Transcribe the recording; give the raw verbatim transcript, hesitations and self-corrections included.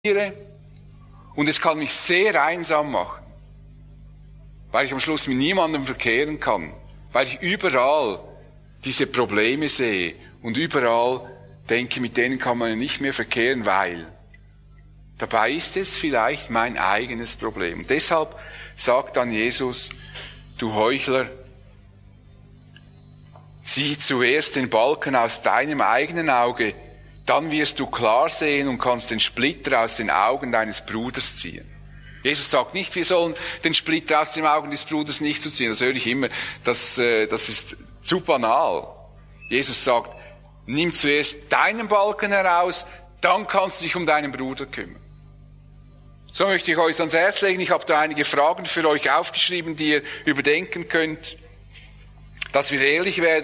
und es kann mich sehr einsam machen, weil ich am Schluss mit niemandem verkehren kann, weil ich überall diese Probleme sehe und überall denke, mit denen kann man nicht mehr verkehren, weil dabei ist es vielleicht mein eigenes Problem. Und deshalb sagt dann Jesus, du Heuchler, zieh zuerst den Balken aus deinem eigenen Auge, dann wirst du klar sehen und kannst den Splitter aus den Augen deines Bruders ziehen. Jesus sagt nicht, wir sollen den Splitter aus den Augen des Bruders nicht zu ziehen. Das höre ich immer. Das, das ist zu banal. Jesus sagt, nimm zuerst deinen Balken heraus, dann kannst du dich um deinen Bruder kümmern. So möchte ich euch ans Herz legen. Ich habe da einige Fragen für euch aufgeschrieben, die ihr überdenken könnt, dass wir ehrlich werden.